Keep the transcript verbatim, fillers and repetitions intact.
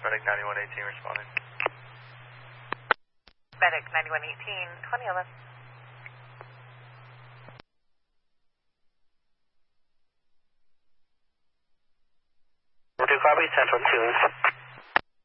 Medic ninety-one eighteen responding. Medic ninety-one eighteen, twenty eleven. Two copy, Central two.